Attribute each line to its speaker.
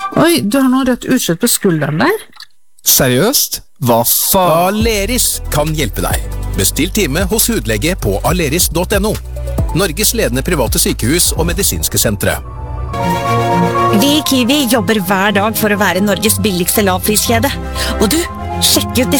Speaker 1: Oi, du har noe rødt utslett på skulderen der.
Speaker 2: Seriøst? Hva faen?
Speaker 3: Aleris kan hjelpe deg. Bestill time hos hudlege på aleris.no. Norges ledende private sykehus og medisinske sentre.
Speaker 4: Vi i Kiwi jobber hver dag for å være Norges billigste lavpriskjede. Og du, sjekk ut